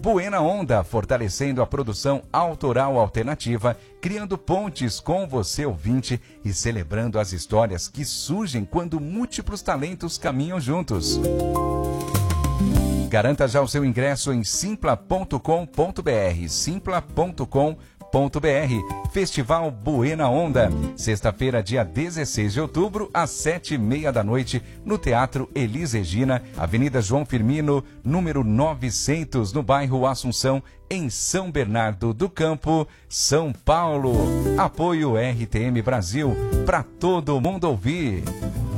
Buena Onda, fortalecendo a produção autoral alternativa, criando pontes com você ouvinte e celebrando as histórias que surgem quando múltiplos talentos caminham juntos. Garanta já o seu ingresso em simpla.com.br, simpla.com.br. Festival Buena Onda, sexta-feira, dia 16 de outubro, às 7h30 da noite, no Teatro Elis Regina, Avenida João Firmino, número 900, no bairro Assunção, em São Bernardo do Campo, São Paulo. Apoio RTM Brasil, para todo mundo ouvir.